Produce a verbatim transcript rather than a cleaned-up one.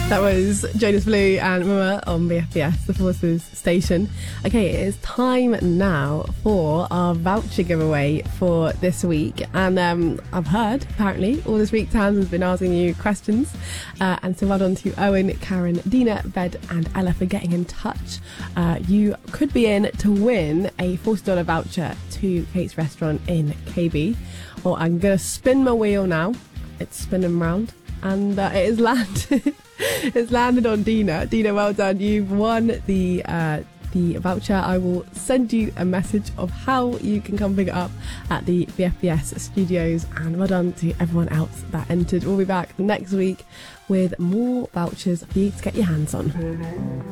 That was Jonas Blue and Mama on B F B S, the Forces station. Okay, it is time now for our voucher giveaway for this week. And um, I've heard, apparently, all this week Tams has been asking you questions. Uh, and so well done to Owen, Karen, Dina, Ved and Ella for getting in touch. Uh, you could be in to win a forty dollars voucher to Kate's Restaurant in K B. Well, I'm going to spin my wheel now. It's spinning round. And uh, it is landed. It's landed on Dina. Dina, well done. You've won the uh, the voucher. I will send you a message of how you can come pick it up at the B F B S studios. And well done to everyone else that entered. We'll be back next week with more vouchers for you to get your hands on.